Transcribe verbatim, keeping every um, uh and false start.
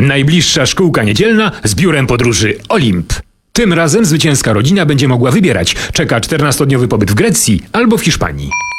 Najbliższa szkółka niedzielna z biurem podróży Olimp. Tym razem zwycięska rodzina będzie mogła wybierać. Czeka czternastodniowy pobyt w Grecji albo w Hiszpanii.